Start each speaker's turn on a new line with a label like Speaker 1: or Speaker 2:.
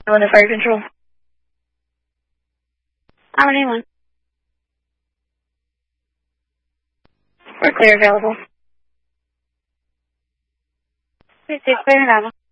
Speaker 1: Illinois Fire Control.
Speaker 2: I'm anyone.
Speaker 1: We're clear available.
Speaker 2: Sí, clear available.